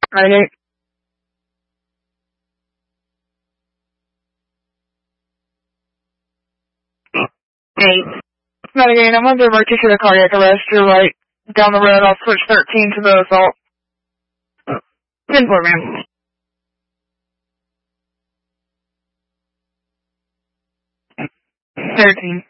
Friday. 8. Not again, I'm under particular cardiac arrest. You're right. Down the road, I'll switch 13 to the assault. 10-4, ma'am. 13.